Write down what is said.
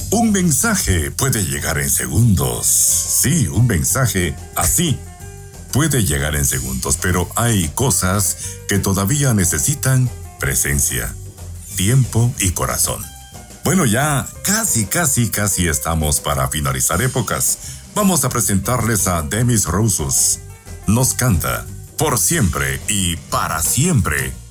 Un mensaje puede llegar en segundos. Sí, un mensaje así puede llegar en segundos, pero hay cosas que todavía necesitan presencia, tiempo y corazón. Bueno, ya casi estamos para finalizar épocas. Vamos a presentarles a Demis Roussos. Nos canta Por siempre y para siempre.